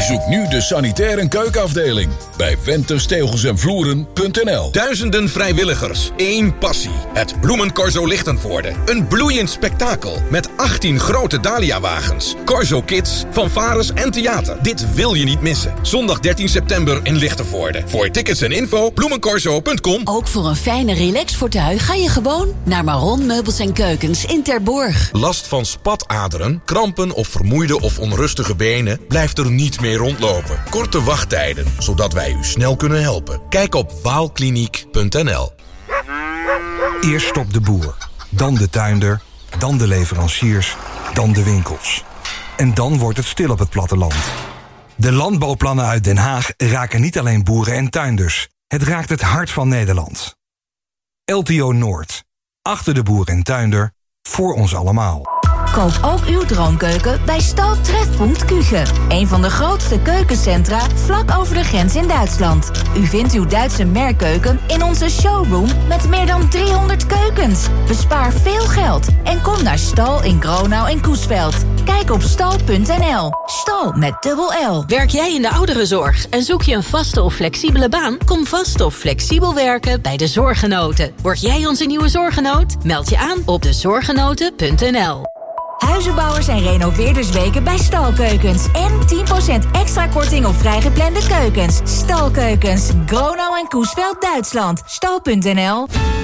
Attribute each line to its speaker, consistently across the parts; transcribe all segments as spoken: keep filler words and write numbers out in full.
Speaker 1: Bezoek nu de sanitair en keukenafdeling bij Wenters Tegels en Vloeren punt n l.
Speaker 2: Duizenden vrijwilligers, één passie. Het Bloemencorso Lichtenvoorde. Een bloeiend spektakel met achttien grote Dahlia-wagens. Corso Kids, fanfares en theater. Dit wil je niet missen. Zondag dertien september in Lichtenvoorde. Voor tickets en info bloemencorso punt com.
Speaker 3: Ook voor een fijne relaxfortuin ga je gewoon naar Maron Meubels en Keukens in Terborg.
Speaker 2: Last van spataderen, krampen of vermoeide of onrustige benen? Blijft er niet meer rondlopen. Korte wachttijden, zodat wij u snel kunnen helpen. Kijk op waalkliniek punt n l.
Speaker 4: Eerst stopt de boer, dan de tuinder, dan de leveranciers, dan de winkels. En dan wordt het stil op het platteland. De landbouwplannen uit Den Haag raken niet alleen boeren en tuinders. Het raakt het hart van Nederland. L T O Noord. Achter de boer en tuinder. Voor ons allemaal.
Speaker 5: Koop ook uw droomkeuken bij Stal Trefpunt Küche. Een van de grootste keukencentra vlak over de grens in Duitsland. U vindt uw Duitse merkkeuken in onze showroom met meer dan driehonderd keukens. Bespaar veel geld en kom naar Stal in Gronau en Coesveld. Kijk op stal punt n l. Stal met dubbel L.
Speaker 6: Werk jij in de ouderenzorg en zoek je een vaste of flexibele baan? Kom vast of flexibel werken bij de Zorggenoten. Word jij onze nieuwe zorggenoot? Meld je aan op de zorggenoten punt n l.
Speaker 5: Huizenbouwers en renoveerdersweken bij Stalkeukens. En tien procent extra korting op vrijgeplande keukens. Stalkeukens, Gronau en Coesveld, Duitsland. Stal punt n l.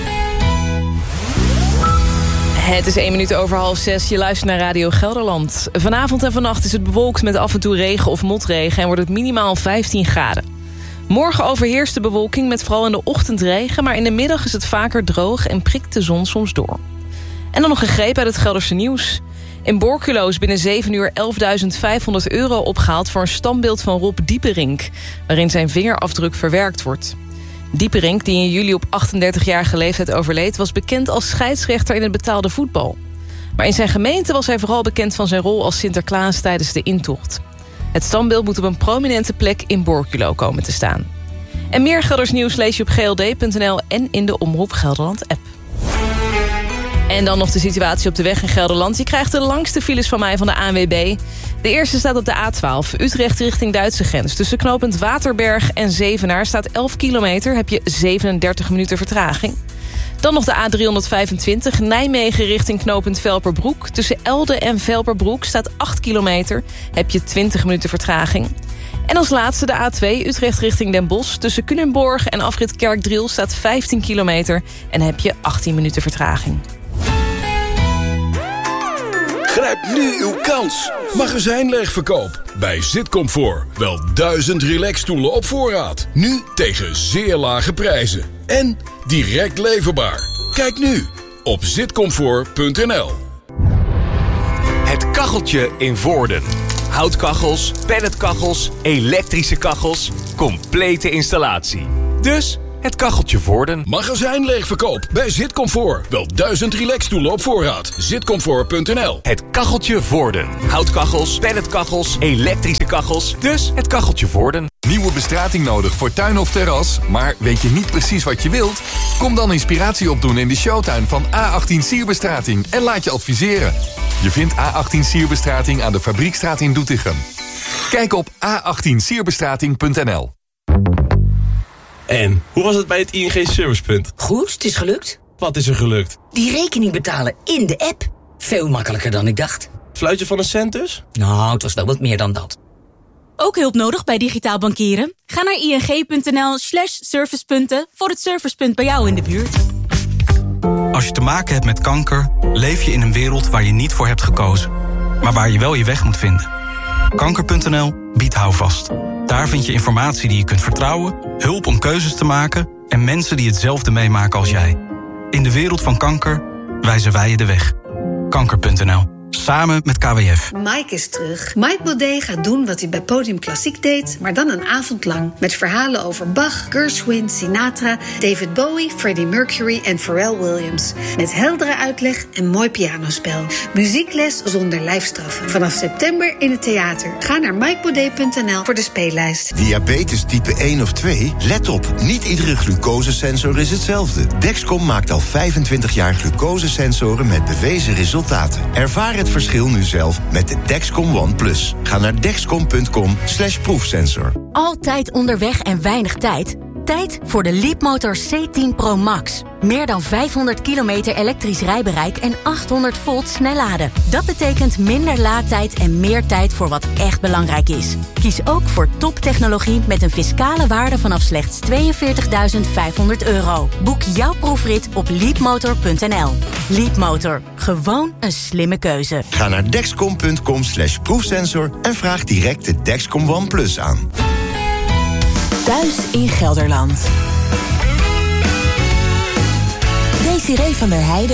Speaker 7: Het is één minuut over half zes. Je luistert naar Radio Gelderland. Vanavond en vannacht is het bewolkt met af en toe regen of motregen en wordt het minimaal vijftien graden. Morgen overheerst de bewolking met vooral in de ochtend regen, maar in de middag is het vaker droog en prikt de zon soms door. En dan nog een greep uit het Gelderse nieuws. In Borculo is binnen zeven uur elfduizend vijfhonderd euro opgehaald voor een standbeeld van Rob Dieperink, waarin zijn vingerafdruk verwerkt wordt. Dieperink, die in juli op achtendertigjarige leeftijd overleed, was bekend als scheidsrechter in het betaalde voetbal. Maar in zijn gemeente was hij vooral bekend van zijn rol als Sinterklaas tijdens de intocht. Het standbeeld moet op een prominente plek in Borculo komen te staan. En meer Gelders nieuws lees je op g l d punt n l en in de Omroep Gelderland app. En dan nog de situatie op de weg in Gelderland. Je krijgt de langste files van mij van de A N W B. De eerste staat op de A twaalf, Utrecht richting Duitse grens. Tussen knooppunt Waterberg en Zevenaar staat elf kilometer. Heb je zevenendertig minuten vertraging. Dan nog de A driehonderdvijfentwintig, Nijmegen richting knooppunt Velperbroek. Tussen Elde en Velperbroek staat acht kilometer. Heb je twintig minuten vertraging. En als laatste de A twee, Utrecht richting Den Bosch. Tussen Culemborg en afrit Kerkdriel staat vijftien kilometer. En heb je achttien minuten vertraging.
Speaker 1: Grijp nu uw kans. Magazijnleegverkoop bij Zitcomfort. Wel duizend relaxstoelen op voorraad. Nu tegen zeer lage prijzen. En direct leverbaar. Kijk nu op zitcomfort punt n l.
Speaker 8: Het kacheltje in Voorden. Houtkachels, pelletkachels, elektrische kachels. Complete installatie. Dus het kacheltje Voorden.
Speaker 1: Magazijnleegverkoop bij Zitcomfort. Wel duizend relaxstoelen op voorraad. zitcomfort punt n l.
Speaker 8: Het kacheltje Voorden. Houtkachels, pelletkachels, elektrische kachels. Dus het kacheltje Voorden.
Speaker 9: Nieuwe bestrating nodig voor tuin of terras, maar weet je niet precies wat je wilt? Kom dan inspiratie opdoen in de showtuin van A achttien Sierbestrating en laat je adviseren. Je vindt A achttien Sierbestrating aan de Fabriekstraat in Doetinchem. Kijk op a achttien sierbestrating punt n l.
Speaker 10: En, hoe was het bij het I N G Servicepunt?
Speaker 11: Goed, het is gelukt.
Speaker 10: Wat is er gelukt?
Speaker 11: Die rekening betalen in de app. Veel makkelijker dan ik dacht.
Speaker 10: Fluitje van een cent dus?
Speaker 11: Nou, het was wel wat meer dan dat.
Speaker 12: Ook hulp nodig bij digitaal bankieren? Ga naar ing punt n l slash servicepunten voor het servicepunt bij jou in de buurt.
Speaker 4: Als je te maken hebt met kanker, leef je in een wereld waar je niet voor hebt gekozen. Maar waar je wel je weg moet vinden. kanker punt n l biedt houvast. Daar vind je informatie die je kunt vertrouwen, hulp om keuzes te maken en mensen die hetzelfde meemaken als jij. In de wereld van kanker wijzen wij je de weg. kanker punt n l. Samen met K W F.
Speaker 13: Mike is terug. Mike Baudet gaat doen wat hij bij Podium Klassiek deed, maar dan een avond lang. Met verhalen over Bach, Gershwin, Sinatra, David Bowie, Freddie Mercury en Pharrell Williams. Met heldere uitleg en mooi pianospel. Muziekles zonder lijfstraffen. Vanaf september in het theater. Ga naar mike baudet punt n l voor de speellijst.
Speaker 14: Diabetes type één of twee? Let op, niet iedere glucosesensor is hetzelfde. Dexcom maakt al vijfentwintig jaar glucosesensoren met bewezen resultaten. Ervaar het verschil nu zelf met de Dexcom One Plus. Ga naar dexcom punt com slash proefsensor.
Speaker 15: Altijd onderweg en weinig tijd? Tijd voor de Leapmotor C tien Pro Max. Meer dan vijfhonderd kilometer elektrisch rijbereik en achthonderd volt snelladen. Dat betekent minder laadtijd en meer tijd voor wat echt belangrijk is. Kies ook voor toptechnologie met een fiscale waarde vanaf slechts tweeënveertigduizend vijfhonderd euro. Boek jouw proefrit op leapmotor punt n l. Leapmotor. Gewoon een slimme keuze.
Speaker 14: Ga naar dexcom punt com slash proefsensor en vraag direct de Dexcom One Plus aan.
Speaker 16: Thuis in Gelderland. Desiree van der Heijden.